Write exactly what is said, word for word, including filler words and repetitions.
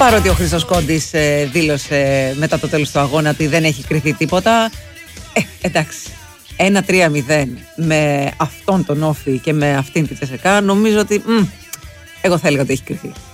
Παρότι ο Χρήστος Κόντης ε, δήλωσε μετά το τέλος του αγώνα ότι δεν έχει κρυθεί τίποτα. Ε, εντάξει. ένα τρία μηδέν με αυτόν τον Όφη και με αυτήν τη Τσεσεκά, νομίζω ότι μ, εγώ θα έλεγα ότι έχει κρυθεί.